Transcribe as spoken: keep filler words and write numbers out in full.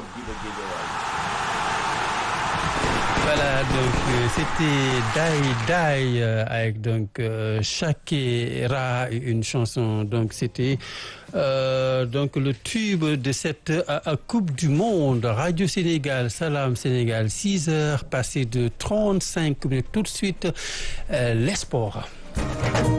bi la Guédiawaye. Voilà, donc euh, c'était Daï Daï euh, avec donc euh, Shakira, une chanson. Donc c'était euh, donc le tube de cette euh, Coupe du Monde. Radio Sénégal, Salam Sénégal, six heures passées de trente-cinq minutes. Tout de suite, euh, les sports.